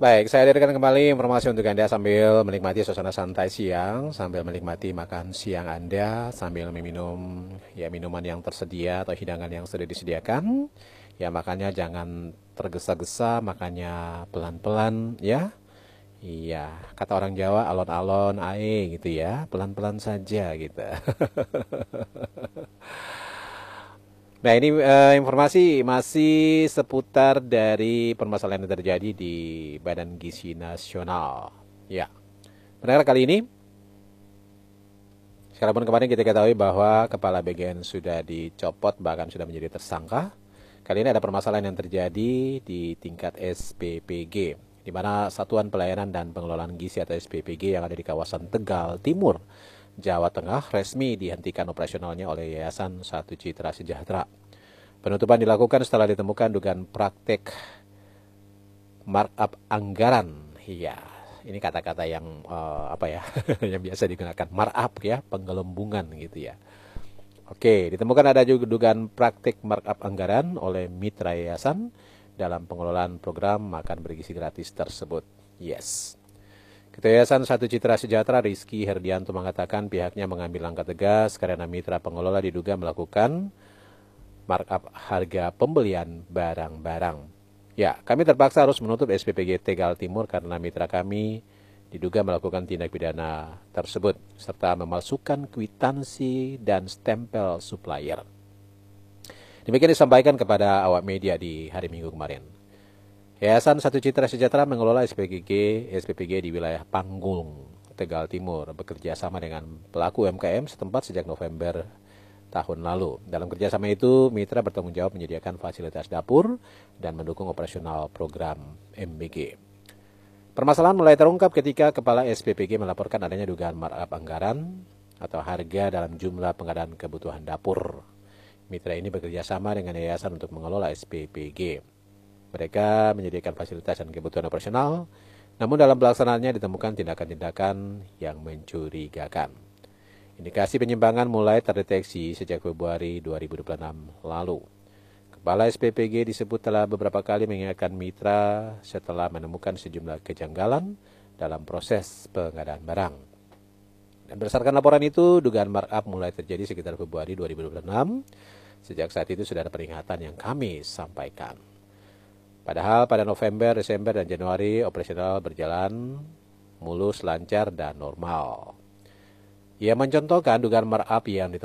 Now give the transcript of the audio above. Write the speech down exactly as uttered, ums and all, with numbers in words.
Baik, saya hadirkan kembali informasi untuk Anda sambil menikmati suasana santai siang, sambil menikmati makan siang Anda, sambil meminum ya minuman yang tersedia atau hidangan yang sudah disediakan. Ya makanya jangan tergesa-gesa, makanya pelan-pelan ya. Iya, kata orang Jawa alon-alon ae gitu ya, pelan-pelan saja gitu. Nah ini eh, informasi masih seputar dari permasalahan yang terjadi di Badan Gizi Nasional. Ya, pendengar kali ini, sekalipun kemarin kita ketahui bahwa Kepala B G N sudah dicopot bahkan sudah menjadi tersangka, kali ini ada permasalahan yang terjadi di tingkat S P P G, di mana Satuan Pelayanan dan Pengelolaan Gizi atau S P P G yang ada di kawasan Tegal Timur, Jawa Tengah resmi dihentikan operasionalnya oleh Yayasan Satu Citra Sejahtera. Penutupan dilakukan setelah ditemukan dugaan praktek markup anggaran. Iya, ini kata-kata yang uh, apa ya, yang biasa digunakan markup ya, penggelembungan gitu ya. Oke, ditemukan ada juga dugaan praktek markup anggaran oleh mitra yayasan dalam pengelolaan program makan bergizi gratis tersebut. Yes. Ketua Yayasan Satu Citra Sejahtera Rizky Herdianto mengatakan pihaknya mengambil langkah tegas karena mitra pengelola diduga melakukan markup harga pembelian barang-barang. Ya, kami terpaksa harus menutup S P P G Tegal Timur karena mitra kami diduga melakukan tindak pidana tersebut serta memalsukan kwitansi dan stempel supplier. Demikian disampaikan kepada awak media di hari Minggu kemarin. Yayasan Satu Citra Sejahtera mengelola S P P G S P P G di wilayah Panggul, Tegal Timur, bekerja sama dengan pelaku U M K M setempat sejak November tahun lalu. Dalam kerjasama itu, mitra bertanggung jawab menyediakan fasilitas dapur dan mendukung operasional program M B G. Permasalahan mulai terungkap ketika Kepala S P P G melaporkan adanya dugaan markup anggaran atau harga dalam jumlah pengadaan kebutuhan dapur. Mitra ini bekerja sama dengan yayasan untuk mengelola S P P G. Mereka menyediakan fasilitas dan kebutuhan operasional, namun dalam pelaksanaannya ditemukan tindakan-tindakan yang mencurigakan. Indikasi penyimpangan mulai terdeteksi sejak Februari dua ribu dua puluh enam lalu. Kepala S P P G disebut telah beberapa kali mengingatkan mitra setelah menemukan sejumlah kejanggalan dalam proses pengadaan barang. Dan berdasarkan laporan itu, dugaan markup mulai terjadi sekitar Februari dua ribu dua puluh enam. Sejak saat itu sudah ada peringatan yang kami sampaikan. Padahal pada November, Desember, dan Januari operasional berjalan mulus, lancar, dan normal. Ia mencontohkan dugaan markup yang ditemukan